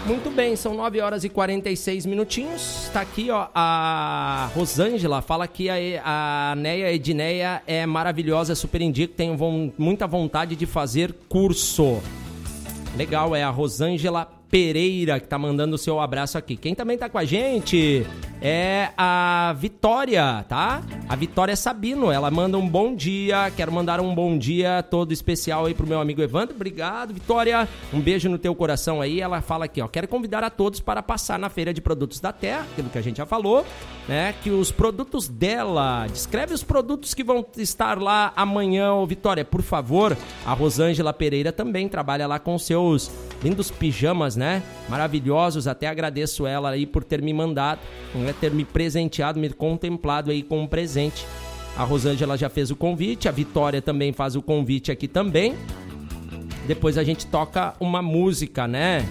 Muito bem, são 9 horas e 46 minutinhos. Tá aqui, ó, a Rosângela fala que a Neia Edneia é maravilhosa, super indico, tenho muita vontade de fazer curso. Legal, é a Rosângela Pereira que tá mandando o seu abraço aqui. Quem também tá com a gente é a Vitória, tá? A Vitória Sabino, ela manda um bom dia, quero mandar um bom dia todo especial aí pro meu amigo Evandro. Obrigado, Vitória, um beijo no teu coração aí. Ela fala aqui, ó, quero convidar a todos para passar na Feira de Produtos da Terra, aquilo que a gente já falou, né? Que os produtos dela, descreve os produtos que vão estar lá amanhã, ô Vitória, por favor. A Rosângela Pereira também trabalha lá com seus lindos pijamas, né? Maravilhosos, até agradeço ela aí por ter me mandado, ter me presenteado, me contemplado aí com um presente. A Rosângela já fez o convite, a Vitória também faz o convite aqui também. Depois a gente toca uma música, né?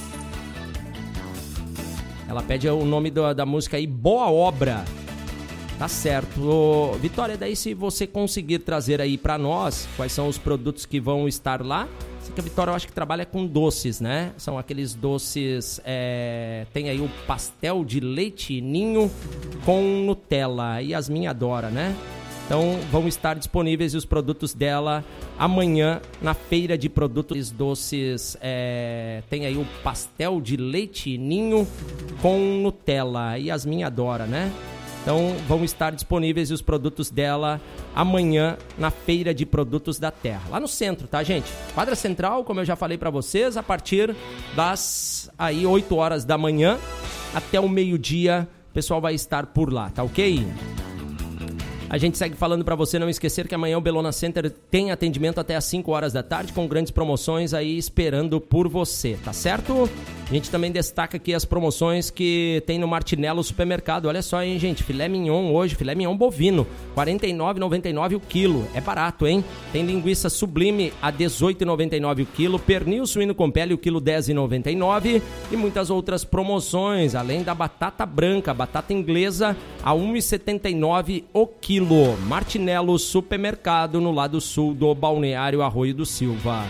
Ela pede o nome da música aí, Boa Obra. Tá certo. Ô, Vitória, daí se você conseguir trazer aí pra nós quais são os produtos que vão estar lá. Que a Vitória eu acho que trabalha com doces, né? São aqueles doces, tem aí o pastel de leite ninho com Nutella. E Yasmin adora, né? Então vão estar disponíveis os produtos dela amanhã na Feira de Produtos Doces. Tem aí o pastel de leite ninho com Nutella. E Yasmin adora, né? Então vão estar disponíveis os produtos dela amanhã na Feira de Produtos da Terra. Lá no centro, tá, gente? Quadra Central, como eu já falei pra vocês, a partir das 8 horas da manhã até o meio-dia, o pessoal vai estar por lá, tá ok? A gente segue falando para você não esquecer que amanhã o Bellona Center tem atendimento até às 5 horas da tarde com grandes promoções aí esperando por você, tá certo? A gente também destaca aqui as promoções que tem no Martinello Supermercado. Olha só, hein, gente, filé mignon hoje, filé mignon bovino, R$ 49,99 o quilo. É barato, hein? Tem linguiça sublime a R$ 18,99 o quilo, pernil suíno com pele o quilo R$ 10,99 e muitas outras promoções, além da batata branca, batata inglesa a R$ 1,79 o quilo. Martinello Supermercado, no lado sul do Balneário Arroio do Silva.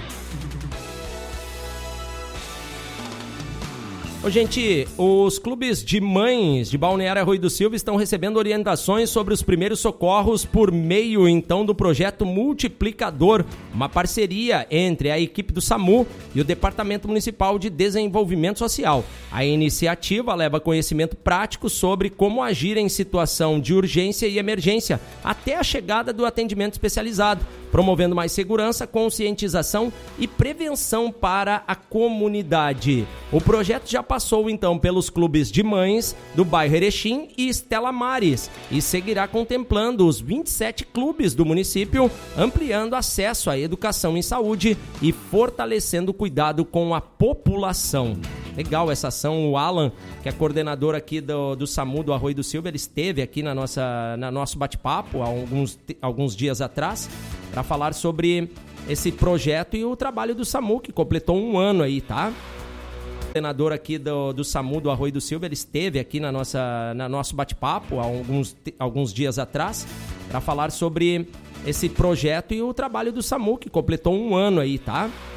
Ô, gente, os clubes de mães de Balneário Arroio do Silva estão recebendo orientações sobre os primeiros socorros por meio, então, do projeto Multiplicador, uma parceria entre a equipe do SAMU e o Departamento Municipal de Desenvolvimento Social. A iniciativa leva conhecimento prático sobre como agir em situação de urgência e emergência, até a chegada do atendimento especializado, promovendo mais segurança, conscientização e prevenção para a comunidade. O projeto já passou, então, pelos clubes de mães do bairro Erechim e Estela Maris e seguirá contemplando os 27 clubes do município, ampliando acesso à educação em saúde e fortalecendo o cuidado com a população. Legal essa ação. O Alan, que é coordenador aqui do SAMU do Arroio do Silva, ele esteve aqui na nosso bate-papo há alguns dias atrás para falar sobre esse projeto e o trabalho do SAMU, que completou um ano aí, tá? O coordenador aqui do SAMU do Arroio do Silva, ele esteve aqui na nosso bate-papo há alguns dias atrás para falar sobre esse projeto e o trabalho do SAMU, que completou um ano aí, tá?